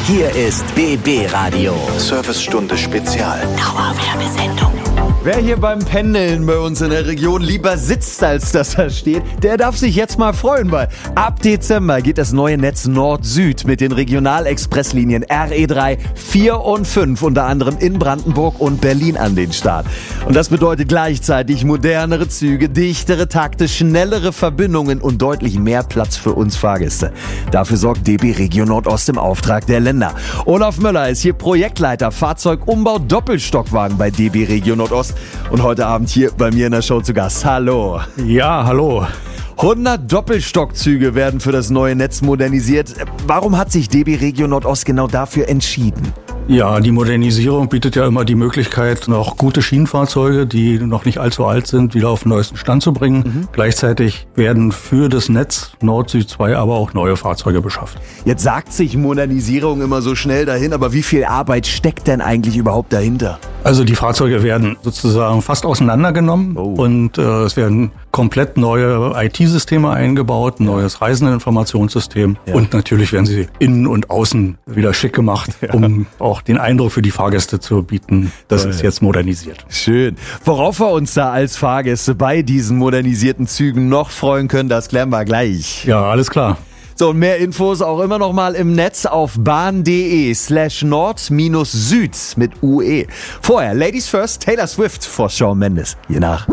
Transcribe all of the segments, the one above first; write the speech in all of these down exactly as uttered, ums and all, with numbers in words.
Hier ist B B Radio. Servicestunde Spezial. Dauerwerbesendung. Wer hier beim Pendeln bei uns in der Region lieber sitzt, als dass er steht, der darf sich jetzt mal freuen, weil ab Dezember geht das neue Netz Nord-Süd mit den Regionalexpresslinien R E drei, vier und fünf unter anderem in Brandenburg und Berlin an den Start. Und das bedeutet gleichzeitig modernere Züge, dichtere Takte, schnellere Verbindungen und deutlich mehr Platz für uns Fahrgäste. Dafür sorgt D B Regio Nordost im Auftrag der Länder. Olaf Möller ist hier Projektleiter Fahrzeugumbau Doppelstockwagen bei D B Regio Nordost. Und heute Abend hier bei mir in der Show zu Gast. Hallo. Ja, hallo. hundert Doppelstockzüge werden für das neue Netz modernisiert. Warum hat sich D B Regio Nordost genau dafür entschieden? Ja, die Modernisierung bietet ja immer die Möglichkeit, noch gute Schienenfahrzeuge, die noch nicht allzu alt sind, wieder auf den neuesten Stand zu bringen. Mhm. Gleichzeitig werden für das Netz Nord-Süd zwei aber auch neue Fahrzeuge beschafft. Jetzt sagt sich Modernisierung immer so schnell dahin, aber wie viel Arbeit steckt denn eigentlich überhaupt dahinter? Also die Fahrzeuge werden sozusagen fast auseinandergenommen oh. und äh, es werden komplett neue I T-Systeme eingebaut, ein neues Reisendeninformationssystem ja. und natürlich werden sie innen und außen wieder schick gemacht, ja. um auch den Eindruck für die Fahrgäste zu bieten, das ist jetzt modernisiert. Schön. Worauf wir uns da als Fahrgäste bei diesen modernisierten Zügen noch freuen können, das klären wir gleich. Ja, alles klar. So, und mehr Infos auch immer noch mal im Netz auf bahn.de slash nord minus süd mit U E. Vorher, Ladies First, Taylor Swift vor Shawn Mendes. Je nach.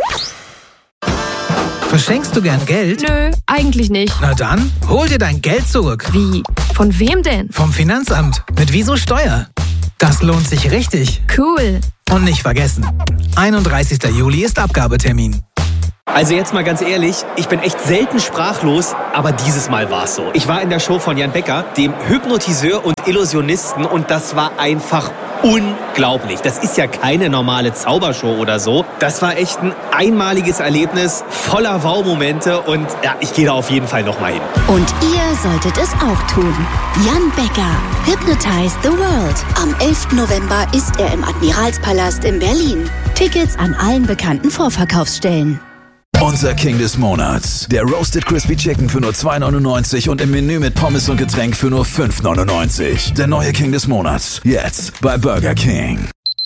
Verschenkst du gern Geld? Nö, eigentlich nicht. Na dann, hol dir dein Geld zurück. Wie? Von wem denn? Vom Finanzamt. Mit Wieso Steuer. Das lohnt sich richtig. Cool. Und nicht vergessen, einunddreißigster Juli ist Abgabetermin. Also jetzt mal ganz ehrlich, ich bin echt selten sprachlos, aber dieses Mal war es so. Ich war in der Show von Jan Becker, dem Hypnotiseur und Illusionisten, und das war einfach unglaublich. Das ist ja keine normale Zaubershow oder so. Das war echt ein einmaliges Erlebnis, voller Wow-Momente, und ja, ich gehe da auf jeden Fall nochmal hin. Und ihr solltet es auch tun. Jan Becker, Hypnotize the World. Am elften November ist er im Admiralspalast in Berlin. Tickets an allen bekannten Vorverkaufsstellen. Unser King des Monats. Der Roasted Crispy Chicken für nur zwei neunundneunzig und im Menü mit Pommes und Getränk für nur fünf neunundneunzig. Der neue King des Monats. Jetzt bei Burger King.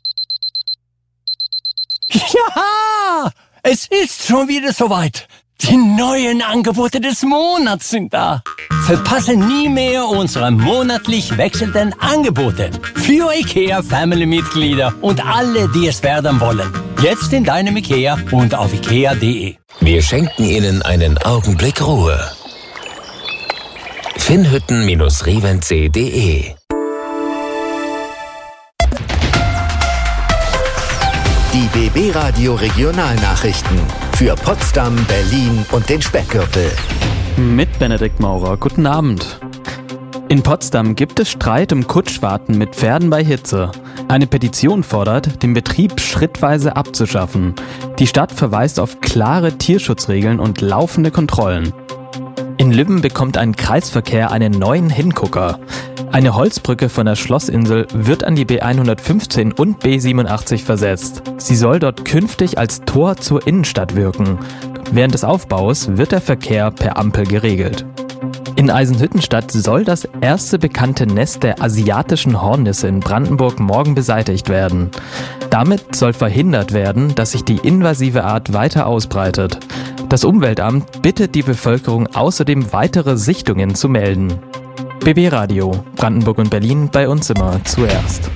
Ja, es ist schon wieder soweit. Die neuen Angebote des Monats sind da. Verpasse nie mehr unsere monatlich wechselnden Angebote für IKEA Family-Mitglieder und alle, die es werden wollen. Jetzt in deinem IKEA und auf ikea punkt de. Wir schenken Ihnen einen Augenblick Ruhe. finnhütten Revenzee punkt de Die B B Radio Regionalnachrichten für Potsdam, Berlin und den Speckgürtel. Mit Benedikt Maurer. Guten Abend. In Potsdam gibt es Streit um Kutschwarten mit Pferden bei Hitze. Eine Petition fordert, den Betrieb schrittweise abzuschaffen. Die Stadt verweist auf klare Tierschutzregeln und laufende Kontrollen. In Lübben bekommt ein Kreisverkehr einen neuen Hingucker. Eine Holzbrücke von der Schlossinsel wird an die B hundertfünfzehn und B siebenundachtzig versetzt. Sie soll dort künftig als Tor zur Innenstadt wirken. Während des Aufbaus wird der Verkehr per Ampel geregelt. In Eisenhüttenstadt soll das erste bekannte Nest der asiatischen Hornisse in Brandenburg morgen beseitigt werden. Damit soll verhindert werden, dass sich die invasive Art weiter ausbreitet. Das Umweltamt bittet die Bevölkerung außerdem, weitere Sichtungen zu melden. B B Radio, Brandenburg und Berlin, bei uns immer zuerst.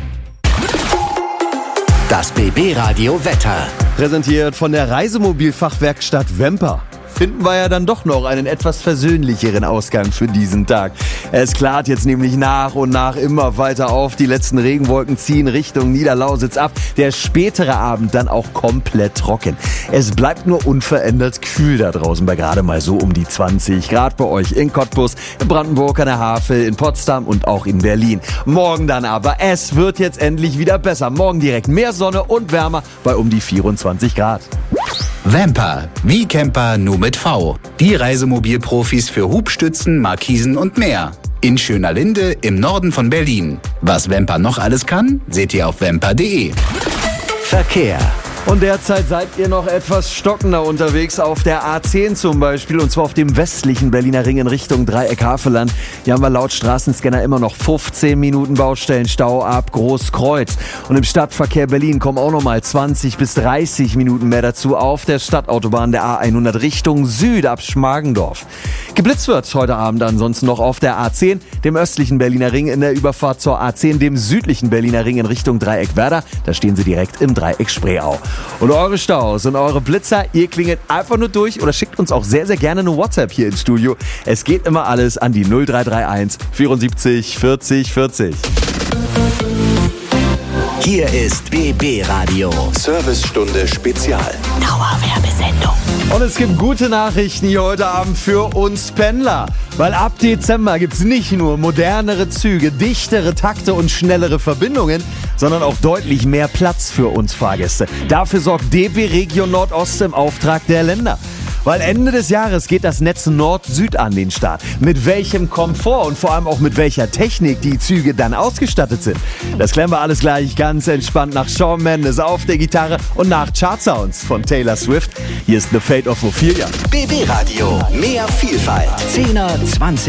Das B B Radio Wetter. Präsentiert von der Reisemobilfachwerkstatt Wemper. Finden wir ja dann doch noch einen etwas versöhnlicheren Ausgang für diesen Tag. Es klart jetzt nämlich nach und nach immer weiter auf. Die letzten Regenwolken ziehen Richtung Niederlausitz ab. Der spätere Abend dann auch komplett trocken. Es bleibt nur unverändert kühl da draußen bei gerade mal so um die zwanzig Grad bei euch in Cottbus, in Brandenburg an der Havel, in Potsdam und auch in Berlin. Morgen dann aber, es wird jetzt endlich wieder besser. Morgen direkt mehr Sonne und wärmer bei um die vierundzwanzig Grad. Vamper, wie Camper nur mit V. Die Reisemobilprofis für Hubstützen, Markisen und mehr. In Schönerlinde im Norden von Berlin. Was Vamper noch alles kann, seht ihr auf vamper punkt de. Verkehr. Und derzeit seid ihr noch etwas stockender unterwegs auf der A zehn zum Beispiel, und zwar auf dem westlichen Berliner Ring in Richtung Dreieck-Havelland. Hier haben wir laut Straßenscanner immer noch fünfzehn Minuten Baustellenstau ab Großkreuz. Und im Stadtverkehr Berlin kommen auch nochmal zwanzig bis dreißig Minuten mehr dazu auf der Stadtautobahn der A hundert Richtung Süd ab Schmargendorf. Geblitzt wird heute Abend ansonsten noch auf der A zehn, dem östlichen Berliner Ring in der Überfahrt zur A zehn, dem südlichen Berliner Ring in Richtung Dreieck-Werder. Da stehen sie direkt im Dreieck Spreeau. Und eure Staus und eure Blitzer, ihr klingelt einfach nur durch oder schickt uns auch sehr, sehr gerne eine WhatsApp hier ins Studio. Es geht immer alles an die null drei drei eins vierundsiebzig vierzig vierzig. Hier ist B B Radio. Servicestunde Spezial. Dauerwerbesendung. Und es gibt gute Nachrichten hier heute Abend für uns Pendler. Weil ab Dezember gibt's nicht nur modernere Züge, dichtere Takte und schnellere Verbindungen, sondern auch deutlich mehr Platz für uns Fahrgäste. Dafür sorgt D B Region Nordost im Auftrag der Länder. Weil Ende des Jahres geht das Netz Nord-Süd an den Start. Mit welchem Komfort und vor allem auch mit welcher Technik die Züge dann ausgestattet sind. Das klären wir alles gleich ganz entspannt nach Shawn Mendes auf der Gitarre und nach Chartsounds von Taylor Swift. Hier ist The Fate of Ophelia. B B Radio. Mehr Vielfalt. zehner, zwanziger